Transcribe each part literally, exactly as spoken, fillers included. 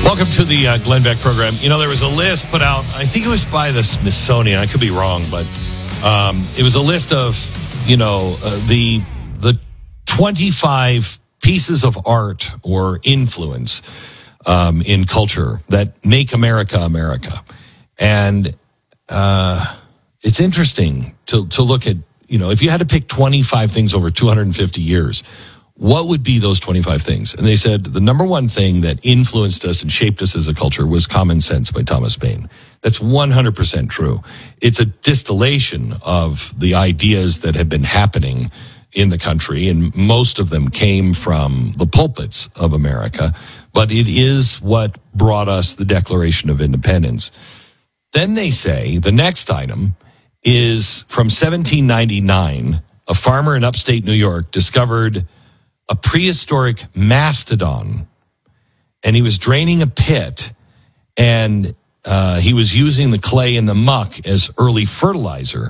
Welcome to the uh, Glenn Beck program. You know, there was a list put out, I think it was by the Smithsonian. I could be wrong, but um, it was a list of, you know, uh, the the twenty-five pieces of art or influence um, in culture that make America America. And uh, it's interesting to, to look at, you know, if you had to pick twenty-five things over two hundred fifty years, what would be those twenty-five things? And they said the number one thing that influenced us and shaped us as a culture was Common Sense by Thomas Paine. That's one hundred percent true. It's a distillation of the ideas that have been happening in the country, and most of them came from the pulpits of America, but it is what brought us the Declaration of Independence. Then they say the next item is from seventeen ninety-nine, a farmer in upstate New York discovered a prehistoric mastodon, and he was draining a pit, and uh, he was using the clay and the muck as early fertilizer.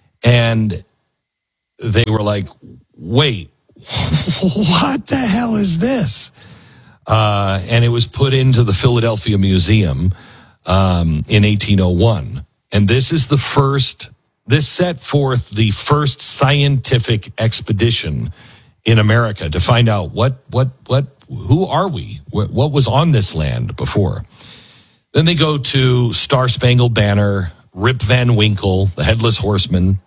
And they were like, wait, what the hell is this? Uh, and it was put into the Philadelphia Museum um, in eighteen oh one. And this is the first, this set forth the first scientific expedition in America to find out what, what, what, who are we? What, what was on this land before? Then they go to Star Spangled Banner, Rip Van Winkle, The Headless Horseman,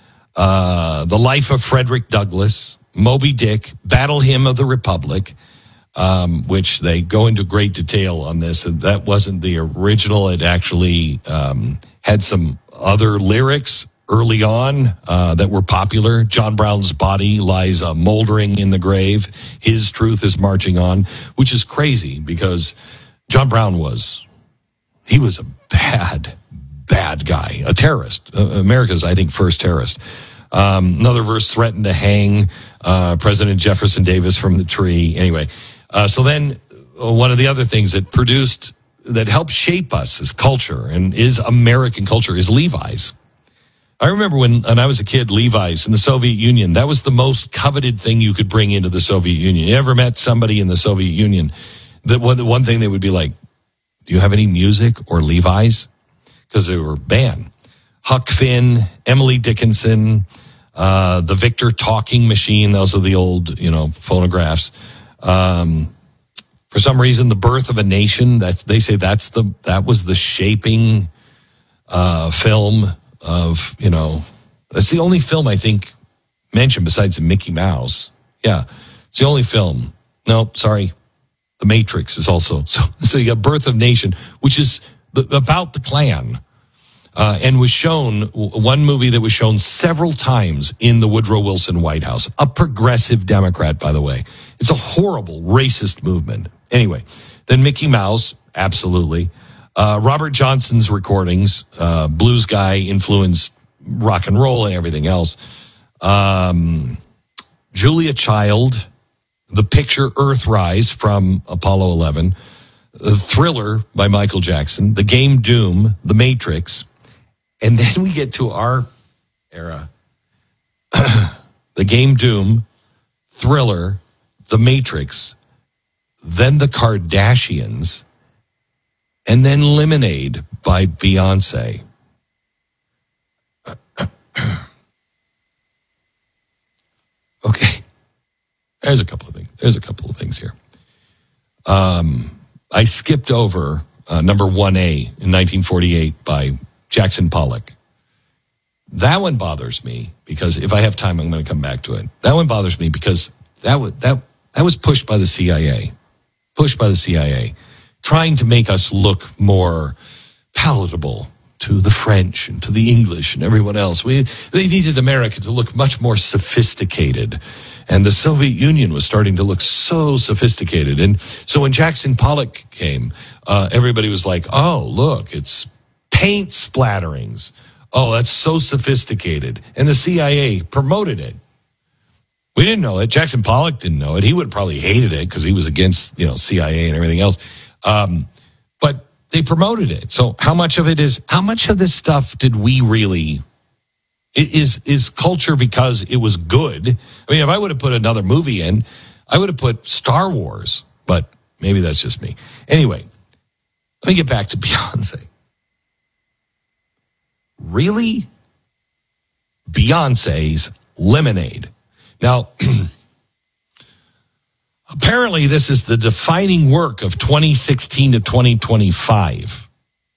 uh, The Life of Frederick Douglass, Moby Dick, Battle Hymn of the Republic, um, which they go into great detail on this. And that wasn't the original. It actually um, had some other lyrics early on uh, that were popular. John Brown's body lies uh, moldering in the grave. His truth is marching on, which is crazy because John Brown was, he was a bad, bad guy, a terrorist. Uh, America's, I think, first terrorist. Um, another verse threatened to hang uh, President Jefferson Davis from the tree. Anyway, uh, so then uh, one of the other things that produced, that helped shape us as culture and is American culture is Levi's. I remember when, when I was a kid, Levi's in the Soviet Union, that was the most coveted thing you could bring into the Soviet Union. You ever met somebody in the Soviet Union that one, the one thing they would be like, do you have any music or Levi's? Because they were banned. Huck Finn, Emily Dickinson, uh, the Victor talking machine. Those are the old, you know, phonographs. Um, for some reason, The Birth of a Nation, that's, they say that's the, that was the shaping, uh, film of, you know, that's the only film I think mentioned besides Mickey Mouse. Yeah, it's the only film. No, sorry. The Matrix is also. So, so you got Birth of Nation, which is the, about the Klan, uh, and was shown, one movie that was shown several times in the Woodrow Wilson White House. A progressive Democrat, by the way. It's a horrible racist movement. Anyway, then Mickey Mouse, absolutely. Uh, Robert Johnson's recordings, uh, blues guy influenced rock and roll and everything else. Um, Julia Child, the picture Earthrise from Apollo eleven, the Thriller by Michael Jackson, the game Doom, The Matrix, and then we get to our era. The game Doom, Thriller, The Matrix, then the Kardashians, and then Lemonade by Beyonce. Okay. There's a couple of things. There's a couple of things here. Um, I skipped over uh, number one A in nineteen forty-eight by Jackson Pollock. That one bothers me because if I have time, I'm going to come back to it. That one bothers me because that was, that, that was pushed by the C I A. Pushed by the C I A. Trying to make us look more palatable to the French and to the English and everyone else. We, they needed America to look much more sophisticated. And the Soviet Union was starting to look so sophisticated. And so when Jackson Pollock came, uh, everybody was like, oh, look, it's paint splatterings. Oh, that's so sophisticated. And the C I A promoted it. We didn't know it. Jackson Pollock didn't know it. He would have probably hated it because he was against, you know, C I A and everything else. Um, but they promoted it. So how much of it is, how much of this stuff did we really, is, is culture because it was good? I mean, if I would have put another movie in, I would have put Star Wars, but maybe that's just me. Anyway, Let me get back to Beyonce. Really? Beyonce's Lemonade. Now, apparently this is the defining work of twenty sixteen to twenty twenty-five.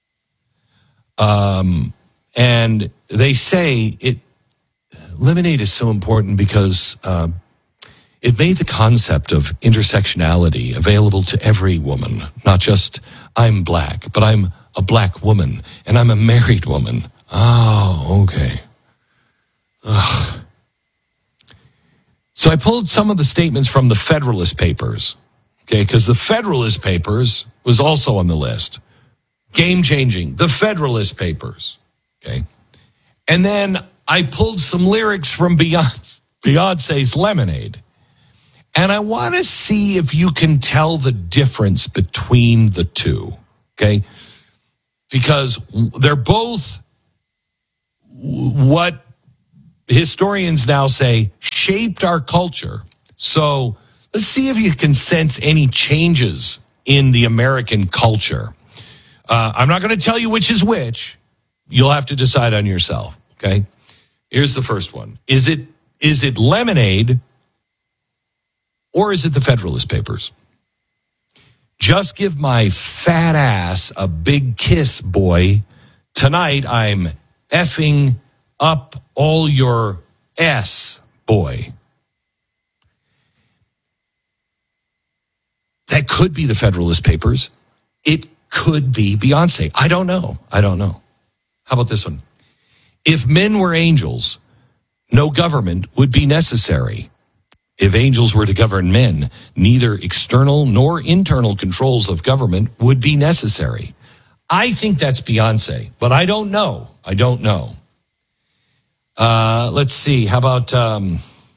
Um, and they say it, Lemonade is so important because uh, it made the concept of intersectionality available to every woman, not just I'm black, but I'm a black woman and I'm a married woman. Oh, okay. Ugh. So I pulled some of the statements from the Federalist Papers, okay, because the Federalist Papers was also on the list. Game changing, the Federalist Papers, okay. And then I pulled some lyrics from Beyonce, Beyonce's Lemonade. And I want to see if you can tell the difference between the two, okay? Because they're both what historians now say shaped our culture. So let's see if you can sense any changes in the American culture. Uh, I'm not going to tell you which is which. You'll have to decide on yourself, okay? Here's the first one. Is it is it Lemonade or is it the Federalist Papers? Just give my fat ass a big kiss, boy. Tonight I'm effing up all your S, boy. That could be the Federalist Papers. It could be Beyonce. I don't know. I don't know. How about this one? If men were angels, no government would be necessary. If angels were to govern men, neither external nor internal controls of government would be necessary. I think that's Beyonce, but I don't know. I don't know. Uh, let's see. How about, um,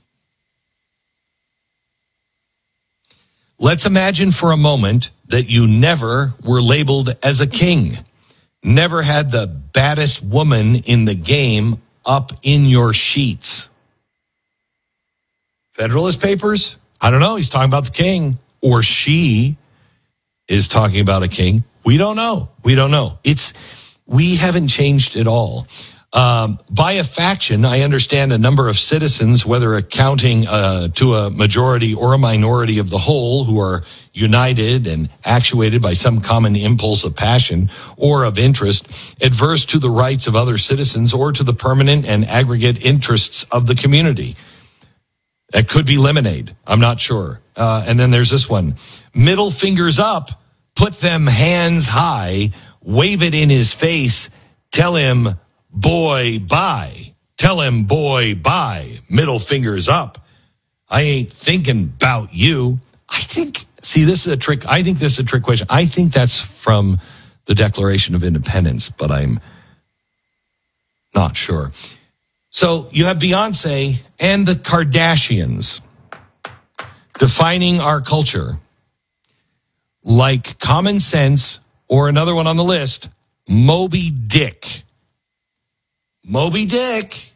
let's imagine for a moment that you never were labeled as a king, never had the baddest woman in the game up in your sheets. Federalist Papers? I don't know. He's talking about the king, or she is talking about a king. We don't know. We don't know. It's, we haven't changed at all. Um, by a faction, I understand a number of citizens, whether accounting uh, to a majority or a minority of the whole, who are united and actuated by some common impulse of passion or of interest, adverse to the rights of other citizens or to the permanent and aggregate interests of the community. That could be Lemonade. I'm not sure. Uh, and then there's this one. Middle fingers up, put them hands high, wave it in his face, tell him, boy, bye. Tell him, boy, bye. Middle fingers up. I ain't thinking about you. I think, see, this is a trick. I think this is a trick question. I think that's from the Declaration of Independence, but I'm not sure. So you have Beyonce and the Kardashians defining our culture like Common Sense, or another one on the list, Moby Dick. Moby Dick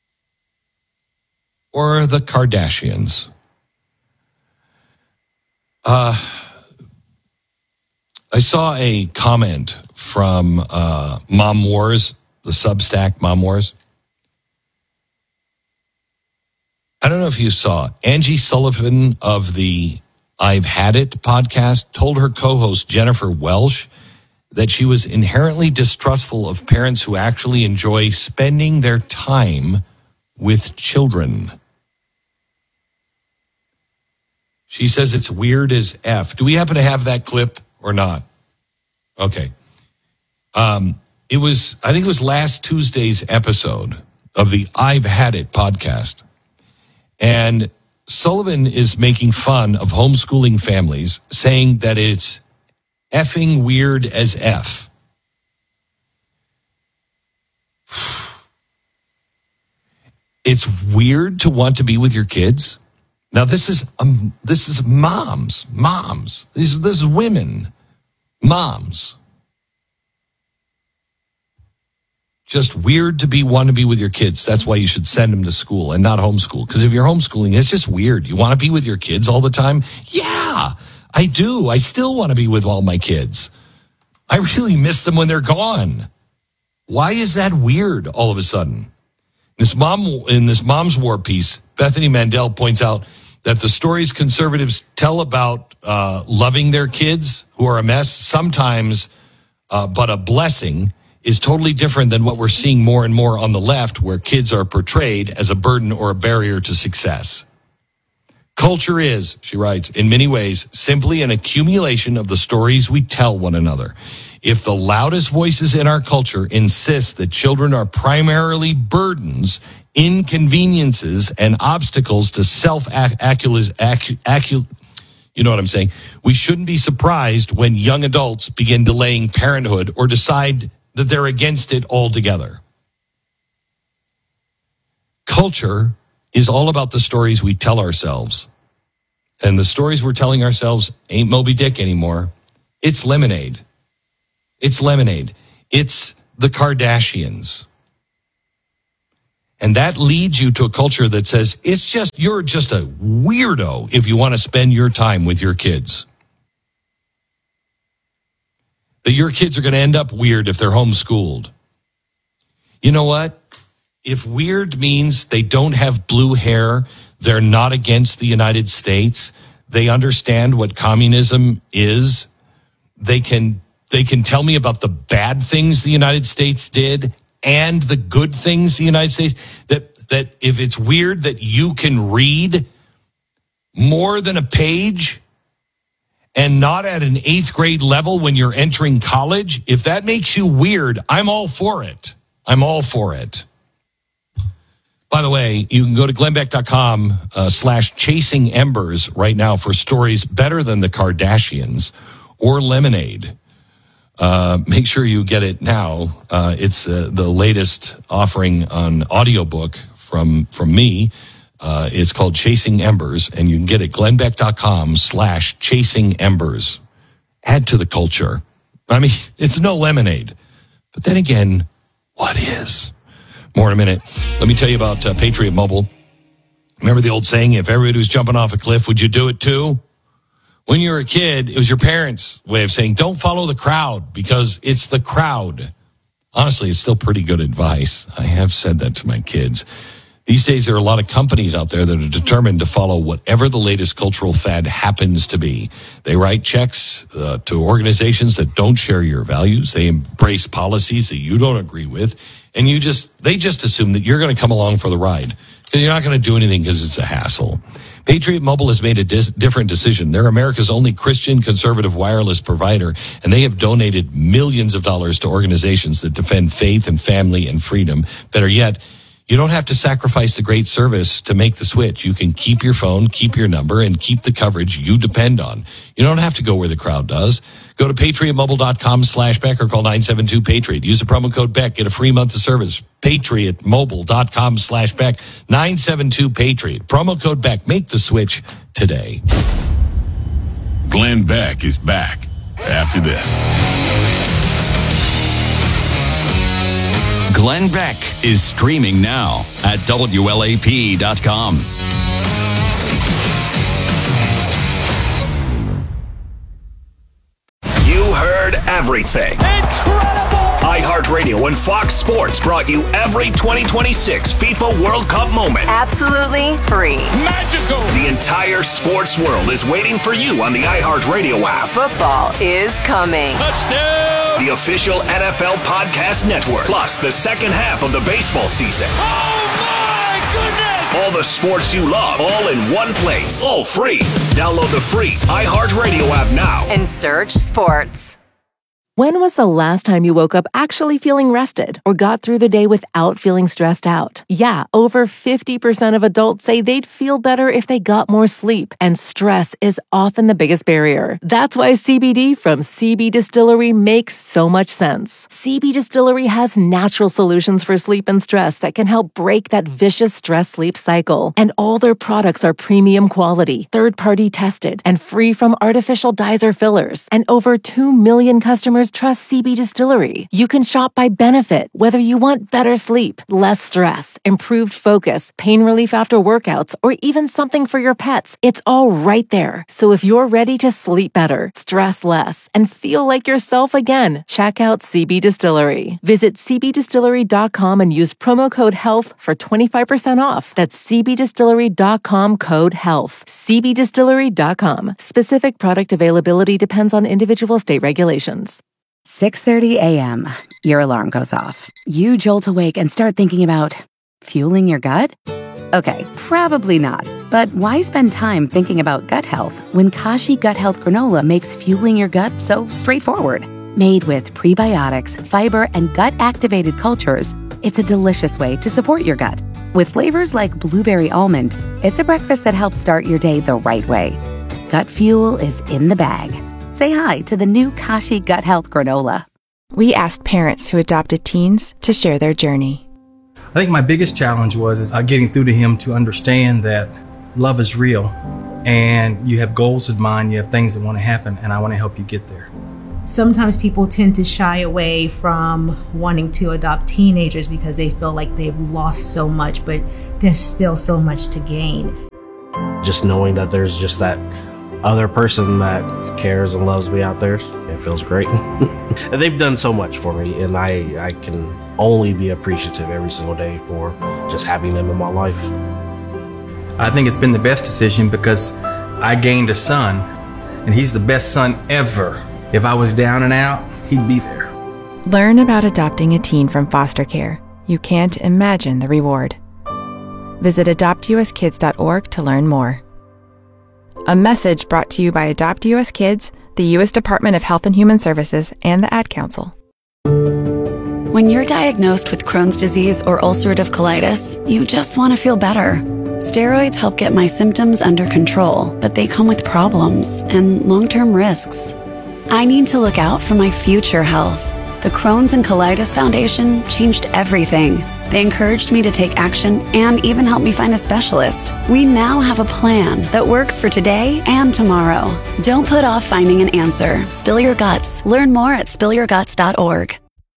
or the Kardashians. Uh, I saw a comment from uh, Mom Wars, the Substack Mom Wars. I don't know if you saw, Angie Sullivan of the I've Had It podcast told her co-host Jennifer Welsh that she was inherently distrustful of parents who actually enjoy spending their time with children. She says it's weird as F. Do we happen to have that clip or not? Okay. Um, it was, I think it was last Tuesday's episode of the I've Had It podcast. And Sullivan is making fun of homeschooling families, saying that it's effing weird as F. It's weird to want to be with your kids. Now, this is um, this is moms, moms. This, this is women, moms. Just weird to be want to be with your kids. That's why you should send them to school and not homeschool. Because if you're homeschooling, it's just weird. You want to be with your kids all the time? Yeah, I do. I still want to be with all my kids. I really miss them when they're gone. Why is that weird all of a sudden? This mom in this Mom's War piece, Bethany Mandel points out that the stories conservatives tell about uh, loving their kids who are a mess, sometimes uh, but a blessing, is totally different than what we're seeing more and more on the left, where kids are portrayed as a burden or a barrier to success. Culture is, she writes, in many ways, simply an accumulation of the stories we tell one another. If the loudest voices in our culture insist that children are primarily burdens, inconveniences, and obstacles to self-accu, you know what I'm saying? We shouldn't be surprised when young adults begin delaying parenthood or decide that they're against it altogether. Culture is all about the stories we tell ourselves. And the stories we're telling ourselves ain't Moby Dick anymore. It's Lemonade. It's Lemonade. It's the Kardashians. And that leads you to a culture that says, it's just, you're just a weirdo if you want to spend your time with your kids. That your kids are going to end up weird if they're homeschooled. You know what? If weird means they don't have blue hair, they're not against the United States, they understand what communism is, they can they can tell me about the bad things the United States did and the good things the United States, that that if it's weird that you can read more than a page and not at an eighth grade level when you're entering college, if that makes you weird, I'm all for it. I'm all for it. By the way, you can go to glennbeck.com uh, slash chasing embers right now for stories better than the Kardashians or Lemonade. Uh, make sure you get it now. Uh, it's uh, the latest offering on audiobook from, from me. Uh, it's called Chasing Embers, and you can get it glennbeck.com slash chasing embers. Add to the culture. I mean, it's no Lemonade. But then again, what is? More in a minute. Let me tell you about uh, Patriot Mobile. Remember the old saying, if everybody was jumping off a cliff, would you do it too? When you were a kid, it was your parents' way of saying, don't follow the crowd because it's the crowd. Honestly, it's still pretty good advice. I have said that to my kids. These days, there are a lot of companies out there that are determined to follow whatever the latest cultural fad happens to be. They write checks uh, to organizations that don't share your values. They embrace policies that you don't agree with. And you just, they just assume that you're going to come along for the ride. You're not going to do anything because it's a hassle. Patriot Mobile has made a dis- different decision. They're America's only Christian conservative wireless provider, and they have donated millions of dollars to organizations that defend faith and family and freedom. Better yet, you don't have to sacrifice the great service to make the switch. You can keep your phone, keep your number, and keep the coverage you depend on. You don't have to go where the crowd does. Go to patriotmobile.com slash Beck or call nine seven two Patriot. Use the promo code Beck. Get a free month of service. patriotmobile.com slash Beck. nine seven two Patriot. Promo code Beck. Make the switch today. Glenn Beck is back after this. Glenn Beck is streaming now at W L A P dot com. You heard everything. Incredible! iHeartRadio and Fox Sports brought you every twenty twenty-six FIFA World Cup moment. Absolutely free. Magical! The entire sports world is waiting for you on the iHeartRadio app. Football is coming. Touchdown! The official N F L Podcast Network. Plus the second half of the baseball season. Oh my goodness! All the sports you love, all in one place. All free. Download the free iHeartRadio app now. And search sports. When was the last time you woke up actually feeling rested or got through the day without feeling stressed out? Yeah, over fifty percent of adults say they'd feel better if they got more sleep, and stress is often the biggest barrier. That's why C B D from C B Distillery makes so much sense. C B Distillery has natural solutions for sleep and stress that can help break that vicious stress-sleep cycle. And all their products are premium quality, third-party tested, and free from artificial dyes or fillers. And over two million customers trust C B Distillery. You can shop by benefit, whether you want better sleep, less stress, improved focus, pain relief after workouts, or even something for your pets. It's all right there. So if you're ready to sleep better, stress less, and feel like yourself again, check out C B Distillery. Visit c b distillery dot com and use promo code HEALTH for twenty-five percent off. That's c b distillery dot com code HEALTH. c b distillery dot com. Specific product availability depends on individual state regulations. six thirty a.m. Your alarm goes off. You jolt awake and start thinking about fueling your gut? Okay, probably not. But why spend time thinking about gut health when Kashi Gut Health Granola makes fueling your gut so straightforward? Made with prebiotics, fiber, and gut-activated cultures, it's a delicious way to support your gut. With flavors like blueberry almond, it's a breakfast that helps start your day the right way. Gut fuel is in the bag. Say hi to the new Kashi Gut Health Granola. We asked parents who adopted teens to share their journey. I think my biggest challenge was is, uh, getting through to him to understand that love is real and you have goals in mind, you have things that want to happen, and I want to help you get there. Sometimes people tend to shy away from wanting to adopt teenagers because they feel like they've lost so much, but there's still so much to gain. Just knowing that there's just that other person that cares and loves me out there, it feels great. And they've done so much for me, and I, I can only be appreciative every single day for just having them in my life. I think it's been the best decision because I gained a son, and he's the best son ever. If I was down and out, he'd be there. Learn about adopting a teen from foster care. You can't imagine the reward. Visit adopt u s kids dot org to learn more. A message brought to you by Adopt U S Kids, the U S Department of Health and Human Services, and the Ad Council. When you're diagnosed with Crohn's disease or ulcerative colitis, you just want to feel better. Steroids help get my symptoms under control, but they come with problems and long-term risks. I need to look out for my future health. The Crohn's and Colitis Foundation changed everything. They encouraged me to take action and even helped me find a specialist. We now have a plan that works for today and tomorrow. Don't put off finding an answer. Spill your guts. Learn more at spill your guts dot org.